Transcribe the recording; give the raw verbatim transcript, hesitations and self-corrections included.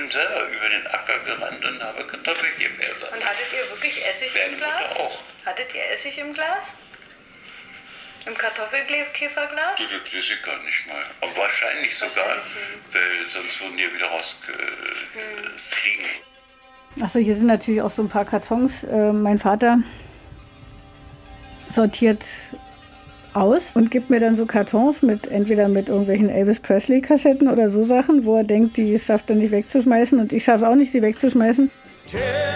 bin selber über den Acker gerannt und habe Kartoffeln gefärsert. Und hattet ihr wirklich Essig Deine im Glas? Mutter auch. Hattet ihr Essig im Glas? Im Kartoffelkäferglas? Du, das weiß ich gar nicht mal. Aber wahrscheinlich sogar, weil sonst würden die ja wieder rausfliegen. Achso, hier sind natürlich auch so ein paar Kartons. Äh, mein Vater sortiert aus und gibt mir dann so Kartons mit entweder mit irgendwelchen Elvis Presley Kassetten oder so Sachen, wo er denkt, die schafft er nicht wegzuschmeißen und ich schaffe es auch nicht, sie wegzuschmeißen.